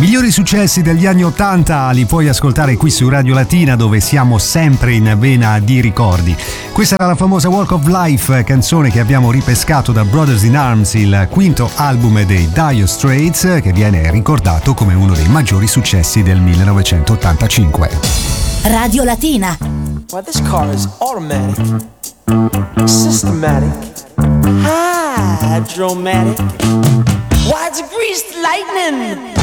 migliori successi degli anni 80 li puoi ascoltare qui su Radio Latina, dove siamo sempre in vena di ricordi. Questa era la famosa Walk of Life, canzone che abbiamo ripescato da Brothers in Arms, il quinto album dei Dire Straits, che viene ricordato come uno dei maggiori successi del 1985. Radio Latina. Well, this car is automatic, systematic, hydromatic. Why, it's greased lightning.